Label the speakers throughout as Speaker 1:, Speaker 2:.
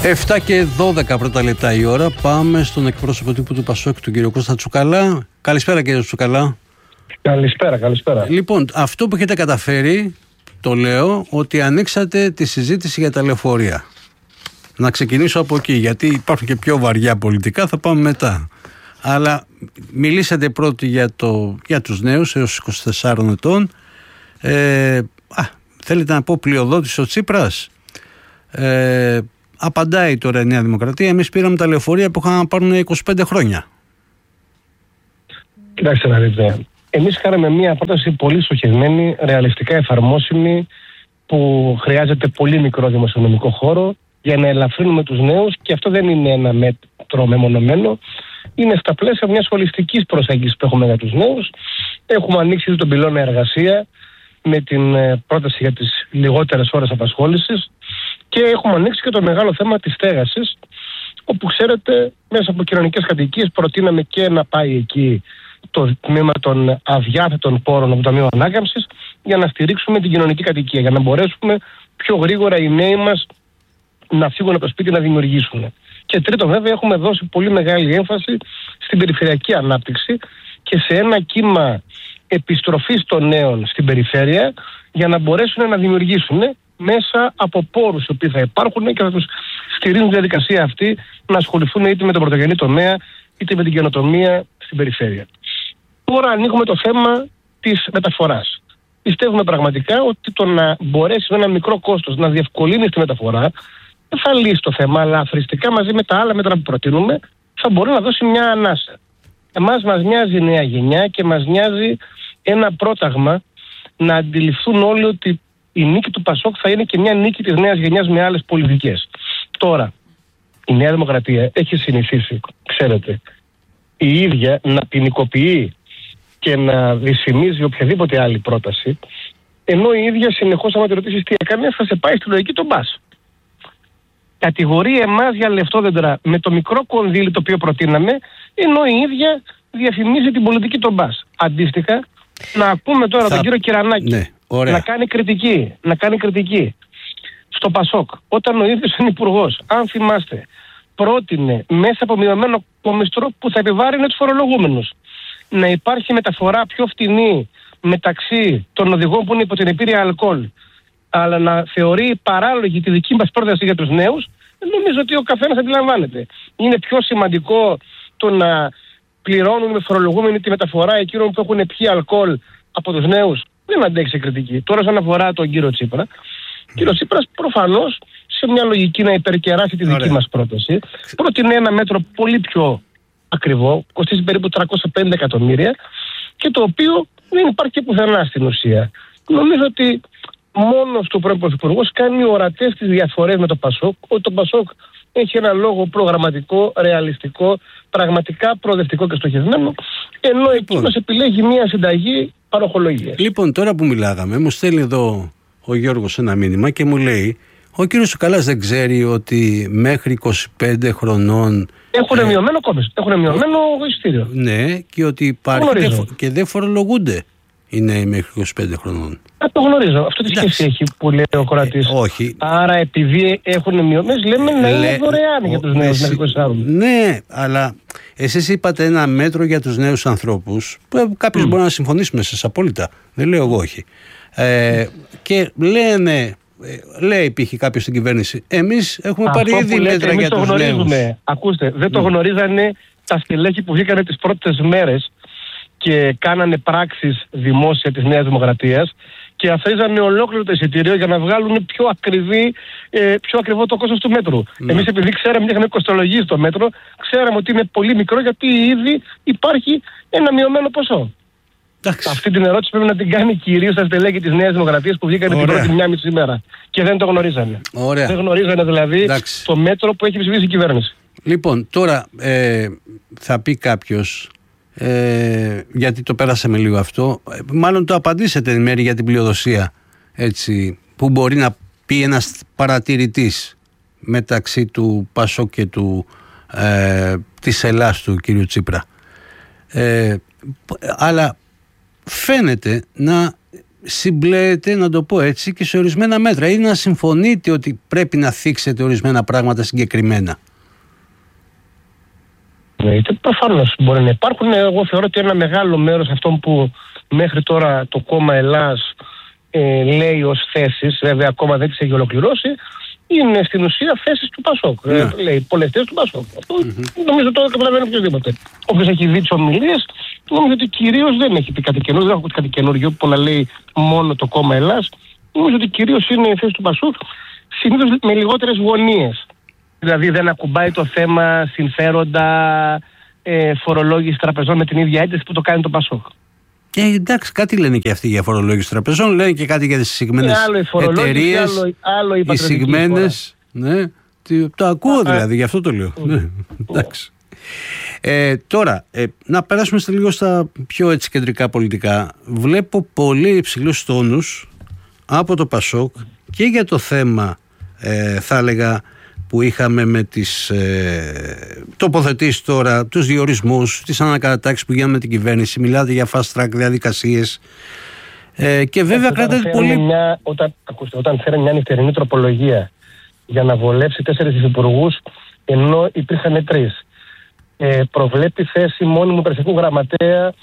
Speaker 1: 7 και 12 πρώτα λεπτά η ώρα. Πάμε στον εκπρόσωπο τύπου του Πασόκ, τον κύριο Κώστα Τσουκαλά. Καλησπέρα, κύριε Τσουκαλά.
Speaker 2: Καλησπέρα.
Speaker 1: Λοιπόν, αυτό που έχετε καταφέρει, το λέω, ότι ανοίξατε τη συζήτηση για τα λεωφορεία. Να ξεκινήσω από εκεί, γιατί υπάρχουν και πιο βαριά πολιτικά, θα πάμε μετά. Αλλά μιλήσατε πρώτοι για τους νέους έως 24 ετών. Θέλετε να πω πλειοδότης ο Τσίπρας. Απαντάει τώρα η Νέα Δημοκρατία. Εμείς πήραμε τα λεωφορεία που είχαν να πάρουν 25 χρόνια.
Speaker 2: Κοιτάξτε να δείτε. Εμείς κάναμε μια πρόταση πολύ στοχευμένη, ρεαλιστικά εφαρμόσιμη, που χρειάζεται πολύ μικρό δημοσιονομικό χώρο για να ελαφρύνουμε τους νέους, και αυτό δεν είναι ένα μέτρο μεμονωμένο. Είναι στα πλαίσια μιας χολιστικής προσέγγισης που έχουμε για τους νέους. Έχουμε ανοίξει τον πυλώνα εργασία με την πρόταση για τις λιγότερες ώρες απασχόλησης και έχουμε ανοίξει και το μεγάλο θέμα της στέγασης, όπου ξέρετε μέσα από κοινωνικές κατοικίες προτείναμε και να πάει εκεί το τμήμα των αδιάθετων πόρων από το Ταμείο Ανάκαμψης για να στηρίξουμε την κοινωνική κατοικία, για να μπορέσουμε πιο γρήγορα οι νέοι μας να φύγουν από το σπίτι να δημιουργήσουν. Και τρίτον, βέβαια, έχουμε δώσει πολύ μεγάλη έμφαση στην περιφερειακή ανάπτυξη και σε ένα κύμα επιστροφής των νέων στην περιφέρεια για να μπορέσουν να δημιουργήσουν μέσα από πόρους οι οποίοι θα υπάρχουν και θα τους στηρίζουν τη διαδικασία αυτή να ασχοληθούν είτε με τον πρωτογενή τομέα είτε με την καινοτομία στην περιφέρεια. Τώρα ανοίγουμε το θέμα της μεταφοράς. Πιστεύουμε πραγματικά ότι το να μπορέσει με ένα μικρό κόστος να διευκολύνει τη μεταφορά δεν θα λύσει το θέμα, αλλά αθροιστικά μαζί με τα άλλα μέτρα που προτείνουμε θα μπορεί να δώσει μια ανάσα. Εμάς μας νοιάζει η νέα γενιά και μας νοιάζει ένα πρόταγμα να αντιληφθούν όλοι ότι η νίκη του Πασόκ θα είναι και μια νίκη της νέας γενιάς με άλλες πολιτικές. Τώρα, η Νέα Δημοκρατία έχει συνηθίσει, ξέρετε, η ίδια να ποινικοποιεί και να δυσφημίζει οποιαδήποτε άλλη πρόταση, ενώ η ίδια συνεχώς, άμα τη ρωτήσεις τι έκανε, θα σε πάει στη λογική των μπας. Κατηγορεί εμάς για λεφτόδεντρα με το μικρό κονδύλι το οποίο προτείναμε, ενώ η ίδια διαφημίζει την πολιτική των μπας. Αντίστοιχα, να ακούμε τώρα τον κύριο Κυρανάκη να κάνει κριτική στο Πασόκ, όταν ο ίδιος είναι υπουργός, αν θυμάστε, πρότεινε μέσα από μειωμένο κομιστρό που θα επιβάρυνε τους φορολογούμενους να υπάρχει μεταφορά πιο φτηνή μεταξύ των οδηγών που είναι υπό την επίρρεια αλκοόλ, αλλά να θεωρεί παράλογη τη δική μας πρόταση για τους νέους, νομίζω ότι ο καθένας αντιλαμβάνεται. Είναι πιο σημαντικό το να πληρώνουν με φορολογούμενοι τη μεταφορά εκείνων που έχουν πιει αλκοόλ από τους νέους. Δεν αντέξει κριτική. Τώρα, όσον αφορά τον κύριο Τσίπρα, ο κύριος Τσίπρας προφανώς σε μια λογική να υπερκεράσει τη δική μας πρόταση, πρότεινε ένα μέτρο πολύ πιο ακριβό, κοστίζει περίπου 350 εκατομμύρια και το οποίο δεν υπάρχει και πουθενά στην ουσία. Νομίζω ότι μόνος του πρώην Πρωθυπουργός κάνει ορατές τις διαφορές με το Πασόκ, ότι το Πασόκ έχει ένα λόγο προγραμματικό, ρεαλιστικό, πραγματικά προοδευτικό και στοχευμένο, ενώ εκείνος επιλέγει μια συνταγή παροχολογίας.
Speaker 1: Λοιπόν, τώρα που μιλάγαμε, μου στέλνει εδώ ο Γιώργος ένα μήνυμα και μου λέει: ο κύριος Τσουκαλάς δεν ξέρει ότι μέχρι 25 χρονών
Speaker 2: έχουν μειωμένο κόμμα, έχουν μειωμένο εισιτήριο.
Speaker 1: Ναι, και ότι υπάρχει και δεν φορολογούνται οι νέοι μέχρι 25 χρονών.
Speaker 2: Το γνωρίζω. Αυτό τι σχέση έχει που λέει ο Κορατής?
Speaker 1: Όχι.
Speaker 2: Άρα επειδή έχουν μειωμένες, λέμε να είναι δωρεάν για τους νέους μέχρι 24.
Speaker 1: Ναι, αλλά εσείς είπατε ένα μέτρο για τους νέους ανθρώπους που κάποιος μπορεί να συμφωνήσει με εσάς απόλυτα. Δεν λέω εγώ όχι. Και λέει π.χ. κάποιος στην κυβέρνηση, εμείς έχουμε πάρει ήδη μέτρα για τους νέους.
Speaker 2: Ακούστε, δεν το γνωρίζανε τα στελέχη που βγήκανε τις πρώτες μέρες και κάνανε πράξεις δημόσια της Νέας Δημοκρατίας και αφέζανε ολόκληρο το εισιτήριο για να βγάλουν πιο ακριβό το κόστος του μέτρου. Εμείς επειδή ξέραμε και είχαμε κοστολογήσει το μέτρο, ξέραμε ότι είναι πολύ μικρό γιατί ήδη υπάρχει ένα μειωμένο ποσό. Αυτή την ερώτηση πρέπει να την κάνει κυρίως στα στελέχη της Νέας Δημοκρατίας που βγήκανε την πρώτη 1,5 ημέρα και δεν το γνωρίζανε. Δεν γνωρίζανε δηλαδή το μέτρο που έχει ψηφίσει η κυβέρνηση.
Speaker 1: Λοιπόν, τώρα θα πει κάποιος, γιατί το πέρασαμε λίγο αυτό, μάλλον το απαντήσετε εν μέρει για την πλειοδοσία, έτσι, που μπορεί να πει ένας παρατηρητής μεταξύ του Πασόκ και της Ελλάς του κύριου Τσίπρα. Αλλά φαίνεται να συμπλέεται, να το πω έτσι, και σε ορισμένα μέτρα ή να συμφωνείτε ότι πρέπει να θίξετε ορισμένα πράγματα συγκεκριμένα?
Speaker 2: Προφανώς μπορεί να υπάρχουν. Εγώ θεωρώ ότι ένα μεγάλο μέρος αυτών που μέχρι τώρα το κόμμα Ελλάς λέει ως θέσεις, βέβαια ακόμα δεν τις έχει ολοκληρώσει, είναι στην ουσία θέσεις του Πασόκ. Λέει πολλές θέσεις του Πασόκ. Αυτό νομίζω το καταλαβαίνει οποιοδήποτε. Όποιος έχει δει τις ομιλίες, νομίζω ότι κυρίως δεν έχει πει κάτι καινούργιο, δεν έχω πει κάτι καινούργιο που να λέει μόνο το κόμμα Ελλάς. Νομίζω ότι κυρίως είναι η θέση του Πασόκ, συνήθως με λιγότερες γωνίες. Δηλαδή δεν ακουμπάει το θέμα συμφέροντα φορολόγηση τραπεζών με την ίδια ένταση που το κάνει το Πασόκ.
Speaker 1: Εντάξει, κάτι λένε και αυτοί για φορολόγηση τραπεζών, λένε και κάτι για τις εισηγμένες εταιρείες.
Speaker 2: Άλλο οι
Speaker 1: εισηγμένες. Ναι, το ακούω δηλαδή, γι' αυτό το λέω. Ναι, εντάξει. Τώρα, να περάσουμε λίγο στα πιο έτσι κεντρικά πολιτικά. Βλέπω πολύ υψηλούς τόνους από το Πασόκ και για το θέμα, θα έλεγα, που είχαμε με τις τοποθετήσεις τώρα, τους διορισμούς, τις ανακατατάξεις που γίνανε με την κυβέρνηση. Μιλάτε για fast track διαδικασίες και βέβαια κρατάτε πολύ...
Speaker 2: Όταν φέρει μια νυχτερινή τροπολογία για να βολεύσει 4 υφυπουργούς, ενώ υπήρχαν 3, προβλέπει θέση μόνιμου περιστατικού γραμματέα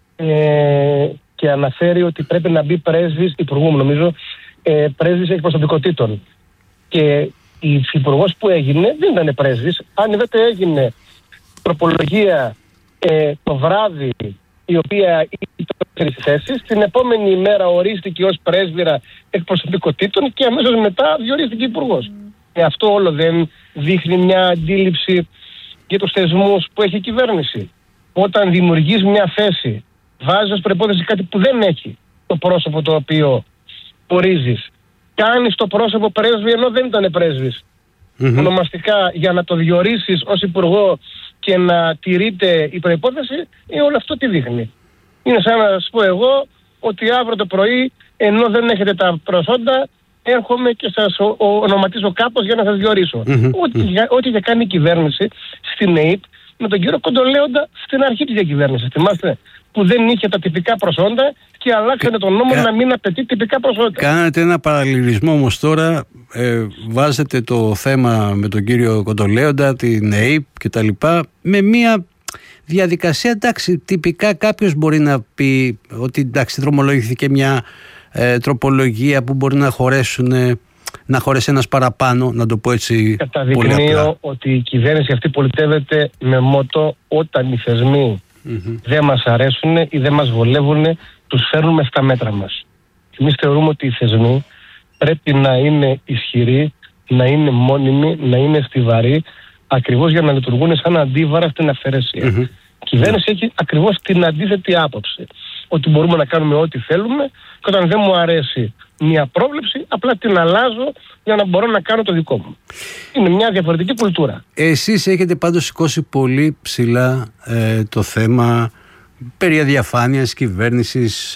Speaker 2: και αναφέρει ότι πρέπει να μπει πρέσβης, υπουργού νομίζω, πρέσβης εκπροσωπικότητων. Και η υφυπουργός που έγινε δεν ήταν πρέσβης. Αν είδατε, έγινε τροπολογία το βράδυ, η οποία ήταν 4 θέσεις. Την επόμενη ημέρα ορίστηκε ως πρέσβυρα εκπροσωπικότητων και αμέσως μετά διορίστηκε υπουργός. Αυτό όλο δεν δείχνει μια αντίληψη για τους θεσμούς που έχει η κυβέρνηση? Όταν δημιουργείς μια θέση, βάζεις ως προϋπόθεση κάτι που δεν έχει το πρόσωπο το οποίο ορίζεις. Κάνεις το πρόσωπο πρέσβη ενώ δεν ήταν πρέσβης. Ονομαστικά για να το διορίσεις ως υπουργό και να τηρείται η προϋπόθεση, όλο αυτό τι δείχνει? Είναι σαν να σας πω εγώ ότι αύριο το πρωί, ενώ δεν έχετε τα προσόντα, έρχομαι και σας ονοματίζω κάπως για να σας διορίσω. Ό,τι είχε κάνει η κυβέρνηση στην ΕΕΠ με τον κύριο Κοντολέοντα στην αρχή της διακυβέρνησης. Θυμάστε, που δεν είχε τα τυπικά προσόντα και αλλάξανε τον νόμο να μην απαιτεί τυπικά προσόντα.
Speaker 1: Κάνετε ένα παραλληλισμό όμως τώρα, βάζετε το θέμα με τον κύριο Κοντολέοντα, την ΕΕΠ κτλ. Με μια διαδικασία, εντάξει, τυπικά κάποιος μπορεί να πει ότι εντάξει, δρομολογήθηκε μια τροπολογία που μπορεί να χωρέσει ένας παραπάνω, να το πω έτσι.
Speaker 2: Καταδεικνύω ότι η κυβέρνηση αυτή πολιτεύεται με μότο όταν οι θεσμοί δεν μας αρέσουν ή δεν μας βολεύουν, τους φέρνουμε στα μέτρα μας. Εμείς θεωρούμε ότι οι θεσμοί πρέπει να είναι ισχυροί, να είναι μόνιμοι, να είναι στιβαροί, ακριβώς για να λειτουργούν σαν αντίβαρα στην αυθαιρεσία. Η κυβέρνηση έχει ακριβώς την αντίθετη άποψη. Ότι μπορούμε να κάνουμε ό,τι θέλουμε και όταν δεν μου αρέσει μια πρόβλεψη, απλά την αλλάζω για να μπορώ να κάνω το δικό μου. Είναι μια διαφορετική κουλτούρα. Εσείς
Speaker 1: έχετε πάντως σηκώσει πολύ ψηλά το θέμα περί αδιαφάνειας κυβέρνησης.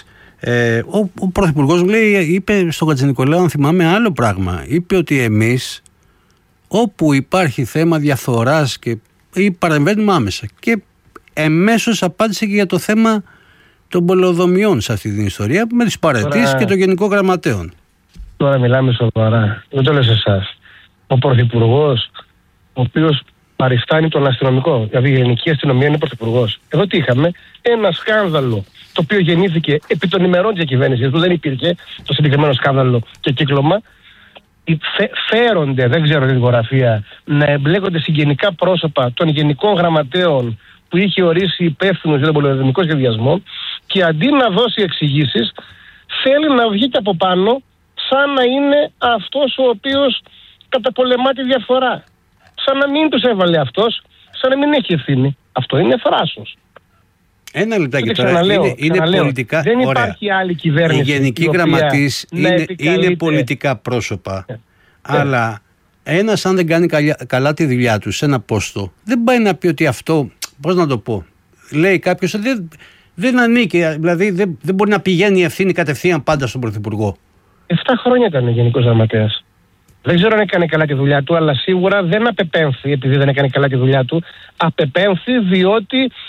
Speaker 1: Ο Πρωθυπουργός είπε στον Χατζηνικολάου, αν θυμάμαι, άλλο πράγμα. Είπε ότι εμείς όπου υπάρχει θέμα διαφθοράς ή παρεμβαίνουμε άμεσα. Και εμέσως απάντησε και για το θέμα των πολεοδομιών σε αυτή την ιστορία με τις παραιτήσεις και των γενικών γραμματέων.
Speaker 2: Τώρα μιλάμε σοβαρά. Δεν το λέω σε εσάς. Ο Πρωθυπουργός, ο οποίος παριστάνει τον αστυνομικό, δηλαδή η ελληνική αστυνομία είναι πρωθυπουργός. Εδώ τι είχαμε? Ένα σκάνδαλο το οποίο γεννήθηκε επί των ημερών της κυβέρνησης του, δεν υπήρχε το συγκεκριμένο σκάνδαλο και κύκλωμα. Φέρονται, δεν ξέρω την δικογραφία, να εμπλέκονται συγγενικά πρόσωπα των γενικών γραμματέων που είχε ορίσει υπεύθυνους για τον πολεοδομικό σχεδιασμό και αντί να δώσει εξηγήσεις, θέλει να βγει και από πάνω σαν να είναι αυτός ο οποίος καταπολεμά τη διαφθορά. Σαν να μην τους έβαλε αυτός, σαν να μην έχει ευθύνη. Αυτό είναι θράσος.
Speaker 1: Ένα λεπτάκι τώρα. Είναι πολιτικά.
Speaker 2: Δεν υπάρχει άλλη κυβέρνηση.
Speaker 1: Οι γενικοί γραμματείς είναι πολιτικά πρόσωπα. Αλλά ένας, αν δεν κάνει καλά τη δουλειά του σε ένα πόστο, δεν πάει να πει ότι αυτό, πώς να το πω, λέει κάποιος ότι δεν ανήκει, δηλαδή δεν μπορεί να πηγαίνει η ευθύνη κατευθείαν πάντα στον Πρωθυπουργό.
Speaker 2: 7 χρόνια ήταν γενικός γραμματέας. Δεν ξέρω αν έκανε καλά τη δουλειά του, αλλά σίγουρα δεν απεπέμφθη επειδή δεν έκανε καλά τη δουλειά του. Απεπέμφθη διότι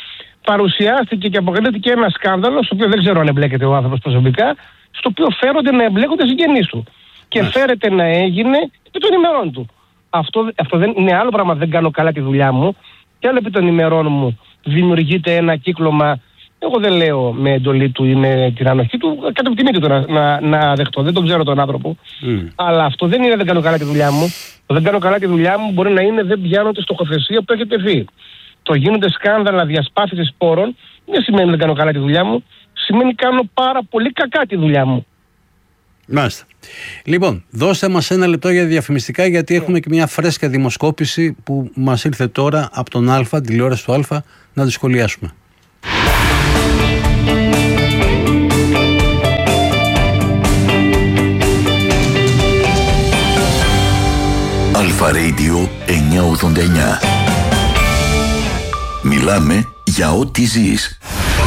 Speaker 2: παρουσιάστηκε και αποκαλύφθηκε ένα σκάνδαλο, στο οποίο δεν ξέρω αν εμπλέκεται ο άνθρωπος προσωπικά, στο οποίο φέρονται να εμπλέκονται συγγενείς του. Και φέρεται να έγινε επί των ημερών του. Αυτό δεν είναι άλλο πράγμα, δεν κάνω καλά τη δουλειά μου. Και άλλο επί των ημερών μου δημιουργείται ένα κύκλωμα. Εγώ δεν λέω με εντολή του ή με την ανοχή του, κάτω από τη μύτη του να δεχτώ. Δεν τον ξέρω τον άνθρωπο. Αλλά αυτό δεν είναι δεν κάνω καλά τη δουλειά μου. Το δεν κάνω καλά τη δουλειά μου μπορεί να είναι δεν πιάνω τη στοχοθεσία που έχει τεθεί. Το γίνονται σκάνδαλα διασπάθησης πόρων δεν σημαίνει δεν κάνω καλά τη δουλειά μου. Σημαίνει κάνω πάρα πολύ κακά τη δουλειά μου.
Speaker 1: Μάλιστα. Λοιπόν, δώστε μας ένα λεπτό για διαφημιστικά, γιατί έχουμε και μια φρέσκα δημοσκόπηση που μας ήρθε τώρα από τον Α, τηλεόραση του Α, να τη σχολιάσουμε.
Speaker 3: Αλφα Radio 989. Μιλάμε για ό,τι ζεις.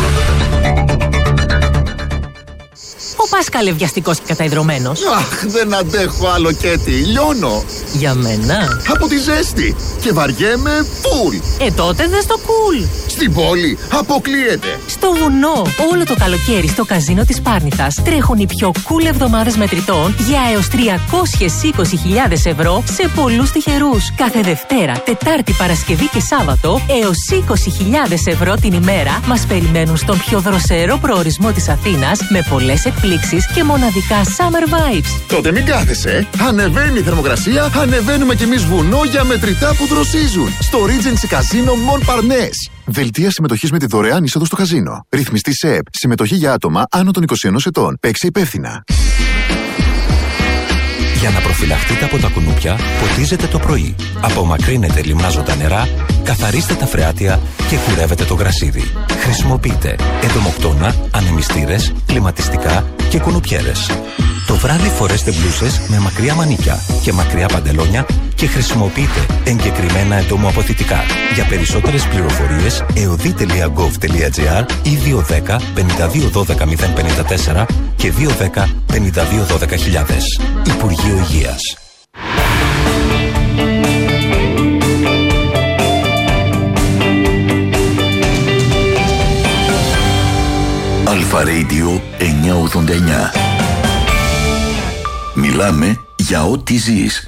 Speaker 4: Ο Πάσκαλε βιαστικός και καταϊδρωμένος.
Speaker 5: Αχ, δεν αντέχω άλλο Κέτι, λιώνω.
Speaker 4: Για μένα.
Speaker 5: Από τη ζέστη. Και βαριέμαι φουλ.
Speaker 4: Τότε δες το κουλ.
Speaker 5: Στην πόλη αποκλείεται.
Speaker 4: Στο βουνό, όλο το καλοκαίρι στο καζίνο της Πάρνηθας τρέχουν οι πιο cool εβδομάδες μετρητών για έως 320.000 ευρώ σε πολλούς τυχερούς. Κάθε Δευτέρα, Τετάρτη, Παρασκευή και Σάββατο έως 20.000 ευρώ την ημέρα μας περιμένουν στον πιο δροσερό προορισμό της Αθήνας με πολλές εκπλήξεις και μοναδικά summer vibes.
Speaker 5: Τότε μην κάθεσαι. Ανεβαίνει η θερμοκρασία, ανεβαίνουμε κι εμείς βουνό για μετρητά που δροσίζουν. Στο Regency Casino Montparnasse. Δελτία συμμετοχής με τη δωρεάν είσοδο στο καζίνο. Ρυθμιστή ΣΕΕΠ. Συμμετοχή για άτομα άνω των 21 ετών. Παίξε υπεύθυνα.
Speaker 6: Για να προφυλαχτείτε από τα κουνούπια, ποτίζετε το πρωί. Απομακρύνετε λιμνάζοντα νερά, καθαρίστε τα φρεάτια και κουρεύετε το γρασίδι. Χρησιμοποιείτε εντομοκτώνα, ανεμιστήρες, κλιματιστικά και κουνουπιέρες. Το βράδυ φορέστε μπλούσες με μακριά μανίκια και μακριά παντελόνια και χρησιμοποιείτε εγκεκριμένα εντομοαποθητικά. Για περισσότερες πληροφορίες, eodi.gov.gr ή 210 52 12 054 και 210 52 12 χιλιάδες. Υπουργείο Υγείας.
Speaker 3: Αλφα Radio 989. Μιλάμε για ό,τι ζεις.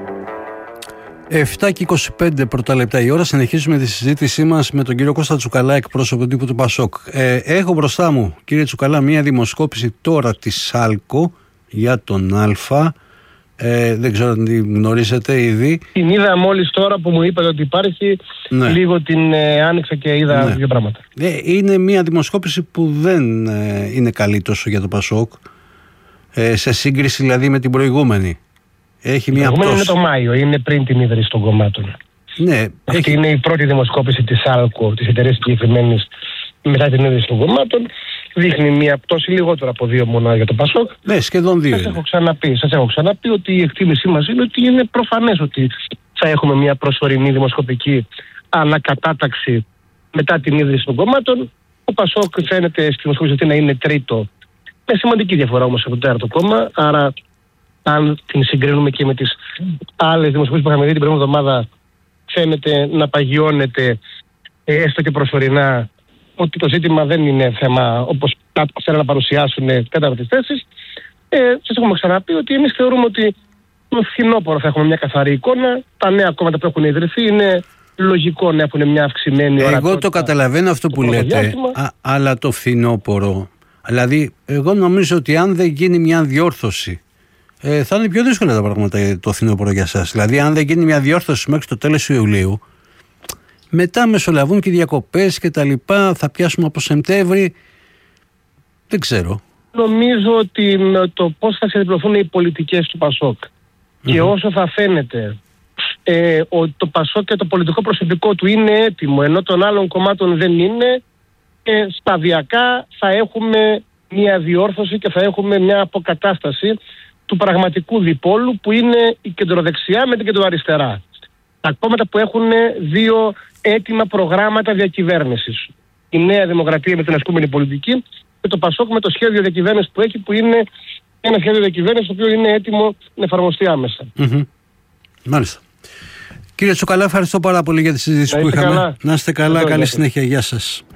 Speaker 1: 7 και 25 πρώτα λεπτά η ώρα. Συνεχίζουμε τη συζήτησή μας με τον κύριο Κώστα Τσουκαλά, εκπρόσωπο τύπου του Πασόκ. Έχω μπροστά μου, κύριε Τσουκαλά, μια δημοσκόπηση τώρα της ΣΑΛΚΟ για τον Α. Δεν ξέρω αν την γνωρίζετε ήδη.
Speaker 2: Την είδα μόλις τώρα που μου είπατε ότι υπάρχει.
Speaker 1: Ναι.
Speaker 2: Λίγο την άνοιξα και είδα δύο πράγματα.
Speaker 1: Είναι μια δημοσκόπηση που δεν είναι καλή τόσο για το Πασόκ, σε σύγκριση δηλαδή με την προηγούμενη. Έχει μια πτώση.
Speaker 2: Είναι το Μάιο, είναι πριν την ίδρυση των κομμάτων.
Speaker 1: Ναι,
Speaker 2: αυτή είναι η πρώτη δημοσκόπηση της ΣΑΛΚΟ, της εταιρείας συγκεκριμένης, μετά την ίδρυση των κομμάτων. Δείχνει μια πτώση λιγότερο από 2 μονάδες για το Πασόκ.
Speaker 1: Ναι, σχεδόν 2.
Speaker 2: Σας έχω ξαναπεί ότι η εκτίμησή μας είναι ότι είναι προφανές ότι θα έχουμε μια προσωρινή δημοσκοπική ανακατάταξη μετά την ίδρυση των κομμάτων. Ο Πασόκ φαίνεται στη δημοσκόπηση αυτή να είναι τρίτο, με σημαντική διαφορά όμως από το τέταρτο κόμμα. Άρα, αν την συγκρίνουμε και με τις άλλες δημοσκοπήσεις που είχαμε δει την προηγούμενη εβδομάδα, φαίνεται να παγιώνεται έστω και προσωρινά ότι το ζήτημα δεν είναι θέμα όπως θέλουν να παρουσιάσουν τέταρτες θέσεις. Σας έχουμε ξαναπεί ότι εμείς θεωρούμε ότι το φθινόπωρο θα έχουμε μια καθαρή εικόνα. Τα νέα κόμματα που έχουν ιδρυθεί είναι λογικό να έχουν μια αυξημένη ορατότητα.
Speaker 1: Εγώ το καταλαβαίνω αυτό που λέτε, αλλά το φθινόπωρο, δηλαδή εγώ νομίζω ότι αν δεν γίνει μια διόρθωση, θα είναι πιο δύσκολα τα πράγματα το φθινόπωρο για σας. Δηλαδή αν δεν γίνει μια διόρθωση μέχρι το τέλος του Ιουλίου, μετά μεσολαβούν και οι διακοπές και τα λοιπά, θα πιάσουμε από Σεπτέμβρη, δεν ξέρω.
Speaker 2: Νομίζω ότι με το πώς θα συνδυαστούν οι πολιτικές του Πασόκ και όσο θα φαίνεται ότι το Πασόκ και το πολιτικό προσωπικό του είναι έτοιμο ενώ των άλλων κομμάτων δεν είναι, σταδιακά θα έχουμε μια διόρθωση και θα έχουμε μια αποκατάσταση του πραγματικού διπόλου που είναι η κεντροδεξιά με την κεντροαριστερά. Τα κόμματα που έχουν 2 έτοιμα προγράμματα διακυβέρνησης. Η Νέα Δημοκρατία με την ασκούμενη πολιτική και το Πασόκ με το σχέδιο διακυβέρνησης που έχει, που είναι ένα σχέδιο διακυβέρνησης το οποίο είναι έτοιμο να εφαρμοστεί άμεσα.
Speaker 1: Μάλιστα. Κύριε Τσουκαλά, ευχαριστώ πάρα πολύ για τη συζήτηση που είχαμε.
Speaker 2: Καλά.
Speaker 1: Να είστε καλά, καλή συνέχεια. Γεια σας.